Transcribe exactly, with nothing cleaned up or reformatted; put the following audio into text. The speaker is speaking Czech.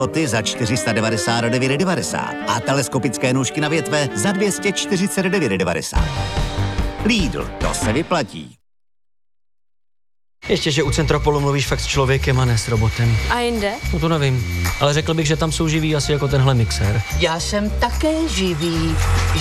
Ty za čtyři sta devadesát devět devadesát a teleskopické nůžky na větve za dvě stě čtyřicet devět devadesát. Lidl, to se vyplatí. Ještě, že u Centropolu mluvíš fakt s člověkem a ne s robotem. A jinde? No to nevím, ale řekl bych, že tam jsou živí asi jako tenhle mixér. Já jsem také živý.